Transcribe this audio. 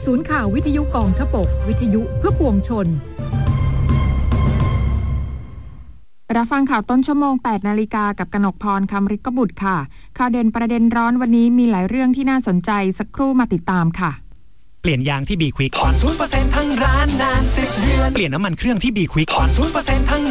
ศูนย์ข่าววิทยุกองทพบกวิทยุเพื่อปวงชนรับฟังข่าวต้นชั่วโมง 8 นาฬิกากับกนกพร คำฤทธิ์กบุตรค่ะข่าวเด่นประเด็นร้อนวันนี้มีหลายเรื่องที่น่าสนใจสักครู่มาติดตามค่ะเปลี่ยนยางที่ B Quick ผ่อน 0% ทั้งร้านนาน10 เดือนเปลี่ยนน้ำมันเครื่องที่ B Quick ผ่อน 0% ทั้ง